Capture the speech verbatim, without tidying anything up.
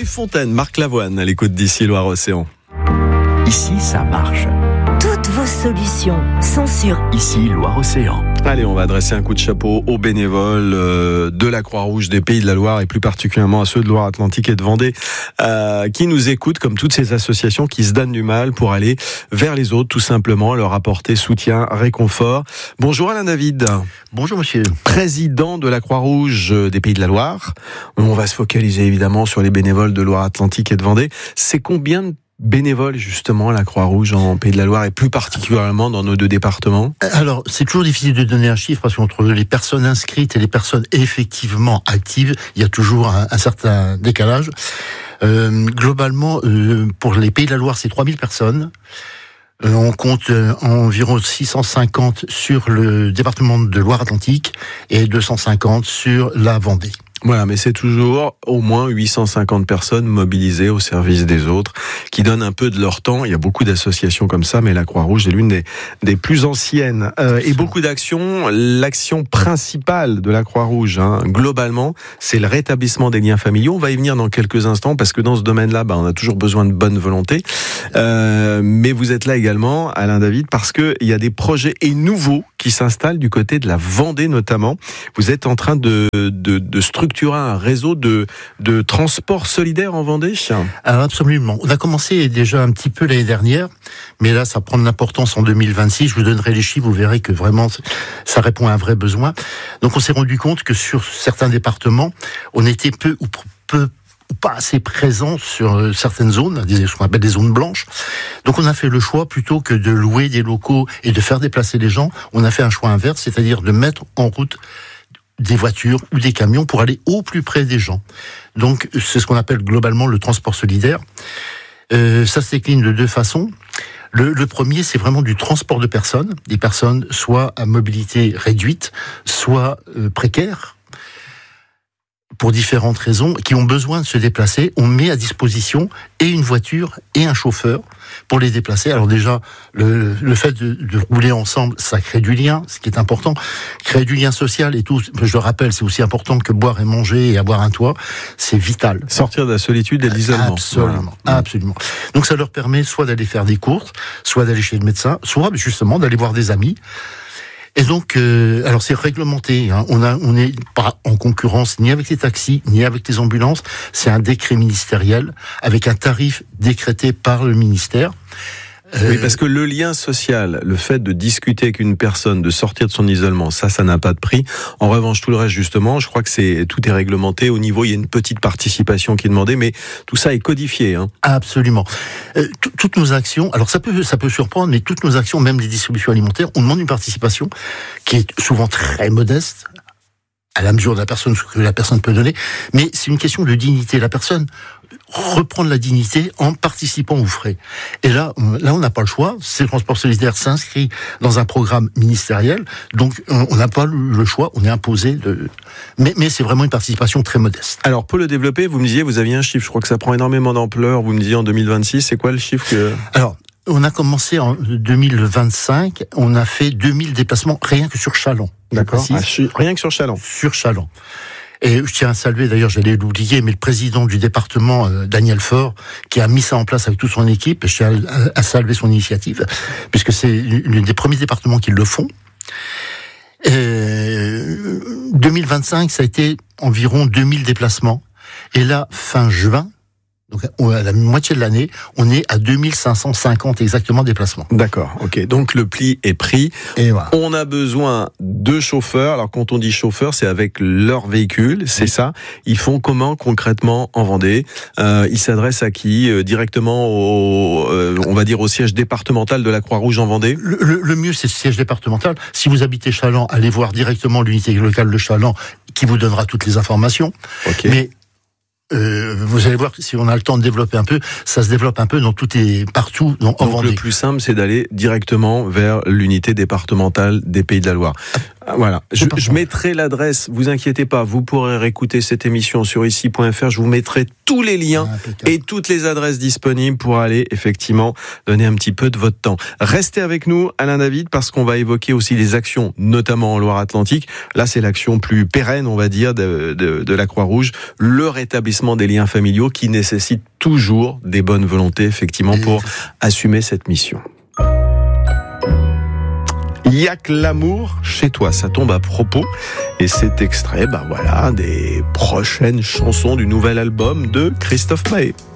Fontaine, Marc Lavoine à l'écoute d'ici Loire-Océan. Ici, ça marche. Toutes vos solutions sont sur Ici, Loire-Océan. Allez, on va adresser un coup de chapeau aux bénévoles euh, de la Croix-Rouge des Pays de la Loire et plus particulièrement à ceux de Loire-Atlantique et de Vendée euh, qui nous écoutent, comme toutes ces associations qui se donnent du mal pour aller vers les autres, tout simplement, leur apporter soutien, réconfort. Bonjour Alain David. Bonjour monsieur. Président de la Croix-Rouge des Pays de la Loire. On va se focaliser évidemment sur les bénévoles de Loire-Atlantique et de Vendée. C'est combien de bénévoles justement la Croix-Rouge en Pays de la Loire et plus particulièrement dans nos deux départements? Alors c'est toujours difficile de donner un chiffre parce qu'entre les personnes inscrites et les personnes effectivement actives, il y a toujours un, un certain décalage. Euh, globalement, euh, pour les Pays de la Loire, c'est trois mille personnes. Euh, on compte euh, environ six cent cinquante sur le département de Loire-Atlantique et deux cent cinquante sur la Vendée. Voilà, mais c'est toujours au moins huit cent cinquante personnes mobilisées au service des autres, qui donnent un peu de leur temps. Il y a beaucoup d'associations comme ça, mais la Croix-Rouge est l'une des, des plus anciennes. Euh, et beaucoup d'actions. L'action principale de la Croix-Rouge, hein, globalement, c'est le rétablissement des liens familiaux. On va y venir dans quelques instants, parce que dans ce domaine-là, bah, on a toujours besoin de bonne volonté. Euh, mais vous êtes là également, Alain David, parce qu'il y a des projets et nouveaux qui s'installent du côté de la Vendée notamment. Vous êtes en train de, de, de structurer un réseau de, de transport solidaire en Vendée? Alors absolument. On a commencé déjà un petit peu l'année dernière, mais là ça prend de l'importance en deux mille vingt-six. Je vous donnerai les chiffres, vous verrez que vraiment ça répond à un vrai besoin. Donc on s'est rendu compte que sur certains départements, on était peu ou peu ou pas assez présent sur certaines zones, ce qu'on appelle des zones blanches. Donc on a fait le choix, plutôt que de louer des locaux et de faire déplacer les gens, on a fait un choix inverse, c'est-à-dire de mettre en route des voitures ou des camions pour aller au plus près des gens. Donc c'est ce qu'on appelle globalement le transport solidaire. Euh, ça se décline de deux façons. Le, le premier, c'est vraiment du transport de personnes, des personnes soit à mobilité réduite, soit euh, précaires, pour différentes raisons, qui ont besoin de se déplacer. On met à disposition et une voiture et un chauffeur pour les déplacer. Alors déjà, le, le fait de, de rouler ensemble, ça crée du lien, ce qui est important. Créer du lien social et tout, je le rappelle, c'est aussi important que boire et manger et avoir un toit, c'est vital. Sortir de la solitude et de l'isolement. Absolument, voilà. absolument. Donc ça leur permet soit d'aller faire des courses, soit d'aller chez le médecin, soit justement d'aller voir des amis. Et donc, euh, alors c'est réglementé. Hein. On a, on n'est pas en concurrence ni avec les taxis ni avec les ambulances. C'est un décret ministériel avec un tarif décrété par le ministère. Oui, parce que le lien social, le fait de discuter avec une personne, de sortir de son isolement, ça, ça n'a pas de prix. En revanche, tout le reste, justement, je crois que c'est tout est réglementé. Au niveau, il y a une petite participation qui est demandée, mais tout ça est codifié. Hein. Absolument. Euh, t- toutes nos actions, alors ça peut, ça peut surprendre, mais toutes nos actions, même les distributions alimentaires, on demande une participation qui est souvent très modeste, à la mesure de la personne, ce que la personne peut donner, mais c'est une question de dignité. La personne reprendre la dignité en participant aux frais. Et là, on, là, on n'a pas le choix. C'est le transport solidaire s'inscrit dans un programme ministériel, donc on n'a pas le choix. On est imposé de. Mais, mais c'est vraiment une participation très modeste. Alors pour le développer, vous me disiez, vous aviez un chiffre. Je crois que ça prend énormément d'ampleur. Vous me disiez en deux mille vingt-six, c'est quoi le chiffre que... Alors. On a commencé en deux mille vingt-cinq, on a fait deux mille déplacements rien que sur Challans. D'accord. Ah, rien que sur Challans. Sur Challans. Et je tiens à saluer, d'ailleurs, j'allais l'oublier, mais le président du département, euh, Daniel Faure, qui a mis ça en place avec toute son équipe, et je tiens à, à saluer son initiative, puisque c'est l'un des premiers départements qui le font. Et deux mille vingt-cinq, ça a été environ deux mille déplacements. Et là, fin juin, donc à la moitié de l'année, on est à deux mille cinq cent cinquante exactement déplacements. D'accord, ok. Donc le pli est pris. Et voilà. On a besoin de chauffeurs. Alors quand on dit chauffeurs, c'est avec leur véhicule, c'est oui. ça. Ils font comment concrètement en Vendée? euh, Ils s'adressent à qui? euh, Directement au, euh, on va dire au siège départemental de la Croix-Rouge en Vendée? Le, le, le mieux, c'est le siège départemental. Si vous habitez Challans, allez voir directement l'unité locale de Challans qui vous donnera toutes les informations. Ok. Mais Euh, vous allez voir que si on a le temps de développer un peu, ça se développe un peu dans tout et partout dans, en Donc Vendée. le plus simple, c'est d'aller directement vers l'unité départementale des Pays de la Loire. Voilà, je, je mettrai l'adresse, vous inquiétez pas, vous pourrez réécouter cette émission sur ici point f r, je vous mettrai tous les liens ah, et toutes les adresses disponibles pour aller effectivement donner un petit peu de votre temps. Restez avec nous, Alain David, parce qu'on va évoquer aussi les actions, notamment en Loire-Atlantique. Là, c'est l'action plus pérenne, on va dire, de, de, de la Croix-Rouge, le rétablissement des liens familiaux qui nécessite toujours des bonnes volontés, effectivement, pour assumer cette mission. Il y a que l'amour chez toi, ça tombe à propos. Et cet extrait, bah voilà, des prochaines chansons du nouvel album de Christophe Maé.